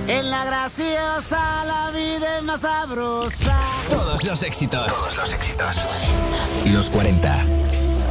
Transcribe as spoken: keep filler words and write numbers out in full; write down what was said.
En la graciosa la vida es más sabrosa. Todos los éxitos. Todos los éxitos. Los cuarenta.